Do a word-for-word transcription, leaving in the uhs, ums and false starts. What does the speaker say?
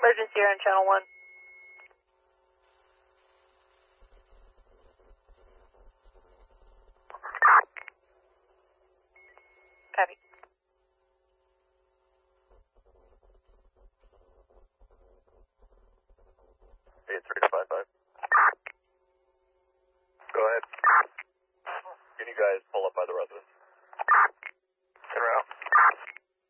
Emergency, you're on channel one. Copy. eight three five five. Go ahead. Can you guys pull up by the residence?